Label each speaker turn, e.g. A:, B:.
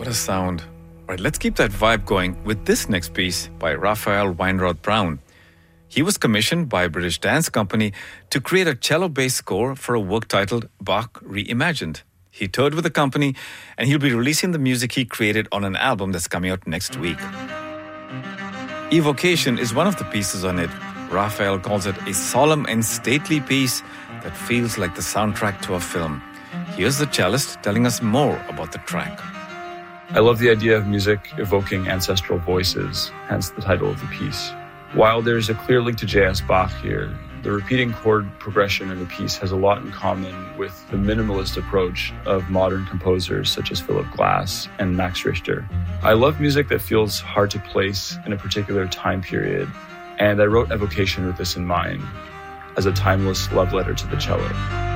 A: What a sound. All right, let's keep that vibe going with this next piece by Raphael Weinroth Brown. He was commissioned by a British dance company to create a cello-based score for a work titled Bach Reimagined. He toured with the company, and he'll be releasing the music he created on an album that's coming out next week. Evocation is one of the pieces on it. Raphael calls it a solemn and stately piece that feels like the soundtrack to a film. Here's the cellist telling us more about the track.
B: I love the idea of music evoking ancestral voices, hence the title of the piece. While there's a clear link to J.S. Bach here, the repeating chord progression in the piece has a lot in common with the minimalist approach of modern composers such as Philip Glass and Max Richter. I love music that feels hard to place in a particular time period, and I wrote Evocation with this in mind, as a timeless love letter to the cello.